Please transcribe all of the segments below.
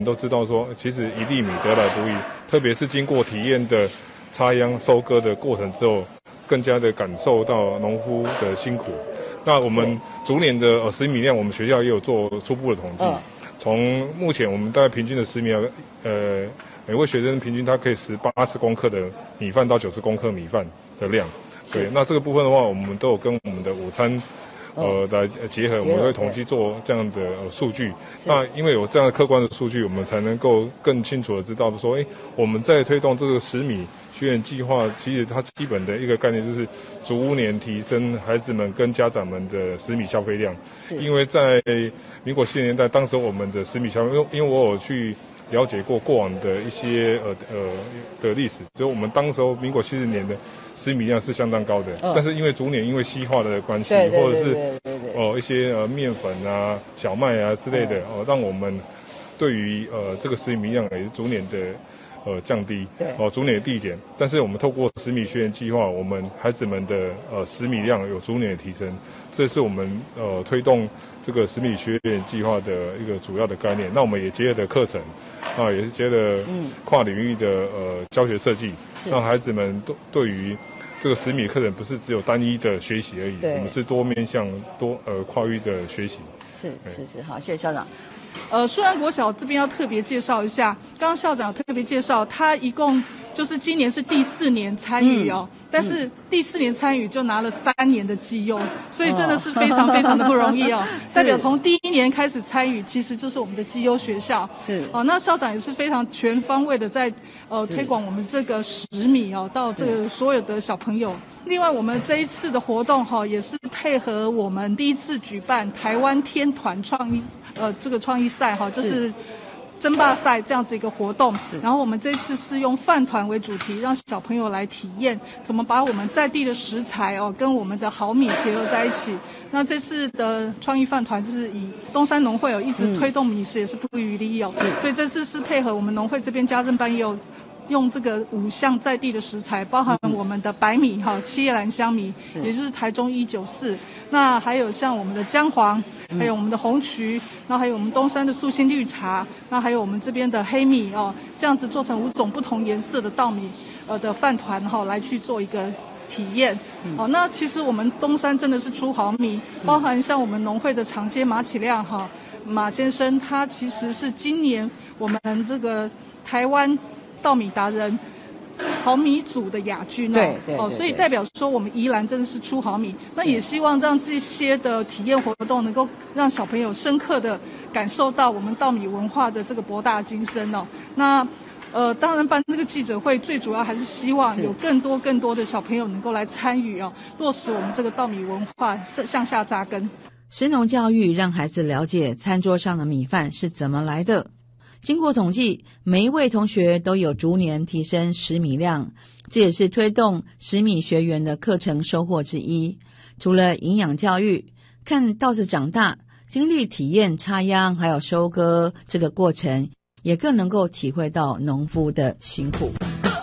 都知道说，其实一粒米得来不易，特别是经过体验的插秧、收割的过程之后，更加的感受到农夫的辛苦。那我们逐年的食米量，我们学校也有做初步的统计。从目前我们大概平均的食米量，每位学生平均他可以食80公克的米饭到90公克米饭的量。对，那这个部分的话，我们都有跟我们的午餐来结合，我们会统计做这样的数据。那因为有这样的客观的数据，我们才能够更清楚的知道说，我们在推动这个食米学员计划，其实它基本的一个概念就是逐年提升孩子们跟家长们的食米消费量。因为在民国70年代，当时我们的食米消费，因为我有去了解过往的一些的历史，所以我们当时候民国70年的食米量是相当高的，但是因为逐年因为西化的关系，或者是一些面粉啊、小麦啊之类的，让我们对于这个食米量也是逐年的降低，逐年的递减。但是我们透过食米学员计划，我们孩子们的食米量有逐年的提升，这是我们推动这个食米学员计划的一个主要的概念。那我们也结合的课程也是结合跨领域的教学设计，让孩子们对于这个食米课程不是只有单一的学习而已，我们是多面向跨域的学习。 是，好，谢谢校长。 树安国小这边要特别介绍一下，刚刚校长特别介绍，他一共就是今年是第4年参与但是第4年参与就拿了3年的绩优，所以真的是非常非常的不容易代表从第1年开始参与，其实就是我们的绩优学校。那校长也是非常全方位的在推广我们这个食米到这个所有的小朋友。另外，我们这一次的活动也是配合我们第一次举办台湾天团创意赛就是争霸赛这样子一个活动，然后我们这次是用饭团为主题，让小朋友来体验怎么把我们在地的食材跟我们的好米结合在一起。那这次的创意饭团就是以东山农会一直推动米食也是不遗余力所以这次是配合我们农会这边家政班也有用这个5项在地的食材，包含我们的白米七叶兰香米，也就是台中194，那还有像我们的姜黄，还有我们的红曲，然后还有我们东山的素心绿茶，那还有我们这边的黑米这样子做成5种不同颜色的稻米的饭团来去做一个体验。那其实我们东山真的是出好米，包含像我们农会的长街马启亮马先生，他其实是今年我们这个台湾稻米达人好米组的亚军所以代表说我们宜兰真的是出好米。那也希望让这些的体验活动能够让小朋友深刻的感受到我们稻米文化的这个博大精深那当然办这个记者会最主要还是希望有更多的小朋友能够来参与落实我们这个稻米文化向下扎根。 食农教育让孩子了解餐桌上的米饭是怎么来的。经过统计，每一位同学都有逐年提升食米量，这也是推动食米学员的课程收获之一。除了营养教育，看稻子长大，经历体验插秧还有收割这个过程，也更能够体会到农夫的辛苦。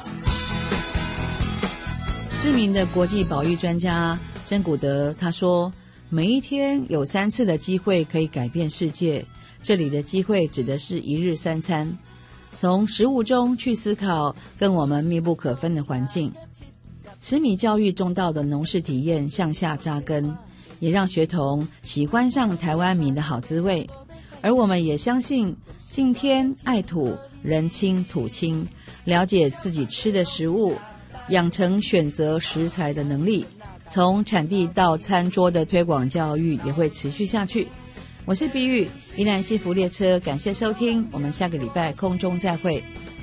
知名的国际保育专家珍古德他说，每一天有3次的机会可以改变世界，这里的机会指的是1日3餐，从食物中去思考跟我们密不可分的环境。食米教育种稻的农事体验向下扎根，也让学童喜欢上台湾米的好滋味。而我们也相信敬天爱土，人亲土亲，了解自己吃的食物，养成选择食材的能力，从产地到餐桌的推广教育也会持续下去。我是碧玉，宜兰幸福列车，感谢收听，我们下个礼拜空中再会。